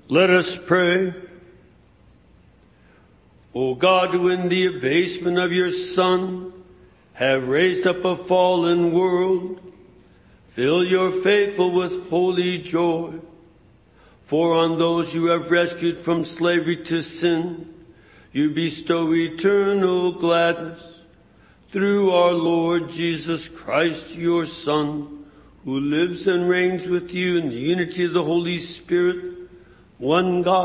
Let us pray. O God, who in the abasement of your Son have raised up a fallen world, fill your faithful with holy joy. For on those you have rescued from slavery to sin, you bestow eternal gladness. Through our Lord Jesus Christ, your Son, who lives and reigns with you in the unity of the Holy Spirit, one God,